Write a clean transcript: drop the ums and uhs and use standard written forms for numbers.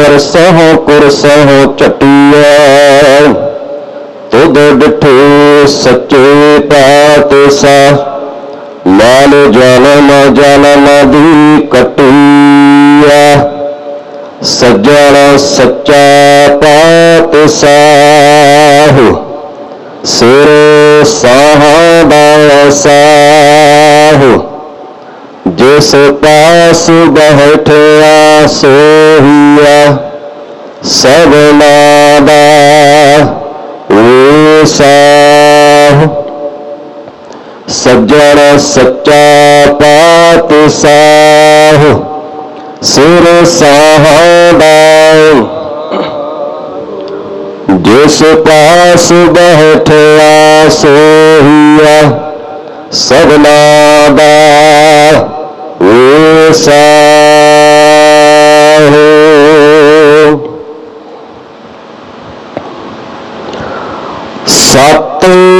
ਵਰਸਹੁ ਕੁਰਸਹੁ ਝਟੀਐ। ਤੁਧ ਡਿਠੇ ਸੱਚੇ ਪਾਤਸ਼ਾਹ ਲਾਲ ਜਨਮ ਜਨਮ ਦੀ ਕਟੀਐ। ਸੱਜਣ ਸੱਚਾ ਪਾਤਸ਼ਾਹ ਸਿਰ ਸਾਹੜਾ ਸਾਹੁ। ਜਿਸ ਪਾਸ ਬੈਠਿਆ ਸੋਹੀਆ ਸਭਨਾ ਦਾ ਸਾਹੁ। ਸੱਜਣ ਸੱਚਾ ਪਾਤਸ਼ਾਹ ਸਿਰ ਸਾਹੜਾ। ਜਿਸ ਪਾਸ ਬੈਠਿਆ ਸੋਹੀਆ ਸਭਨਾ ਦਾ ਸਾਹੁ। ਸਤਿ